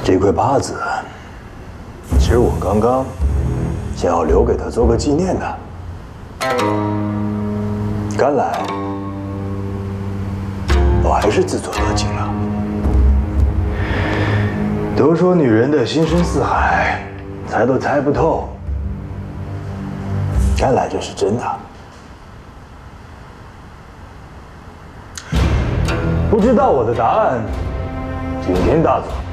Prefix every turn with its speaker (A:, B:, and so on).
A: 这块八字，其实我刚刚想要留给他做个纪念的。看来我还是自作多情了。都说女人的心深似海，猜都猜不透。看来这是真的。不知道我的答案，请听大佐。